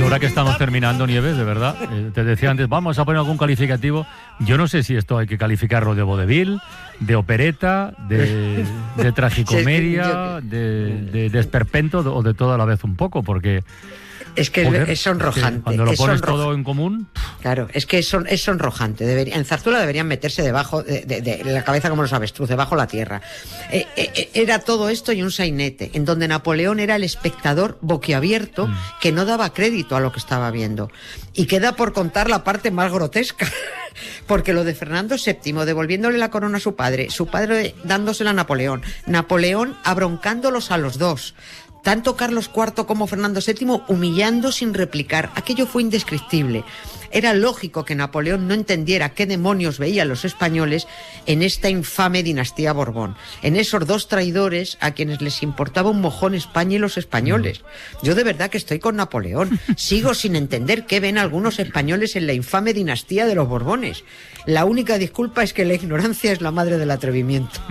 Ahora que estamos terminando, Nieves, de verdad, te decía antes, vamos a poner algún calificativo. Yo no sé si esto hay que calificarlo de vodevil, de opereta, de tragicomedia, de esperpento o de todo a la vez un poco, porque... Es que joder, es sonrojante. Cuando lo pones todo en común... Claro, es que es sonrojante. En Zarzuela deberían meterse debajo de la cabeza como los avestruz, debajo de la tierra. Era todo esto y un sainete, en donde Napoleón era el espectador boquiabierto que no daba crédito a lo que estaba viendo. Y queda por contar la parte más grotesca, porque lo de Fernando VII devolviéndole la corona a su padre dándosela a Napoleón abroncándolos a los dos. Tanto Carlos IV como Fernando VII humillando sin replicar. Aquello fue indescriptible. Era lógico que Napoleón no entendiera qué demonios veían los españoles en esta infame dinastía Borbón, en esos dos traidores a quienes les importaba un mojón España y los españoles. Yo de verdad que estoy con Napoleón. Sigo sin entender qué ven algunos españoles en la infame dinastía de los Borbones. La única disculpa es que la ignorancia es la madre del atrevimiento.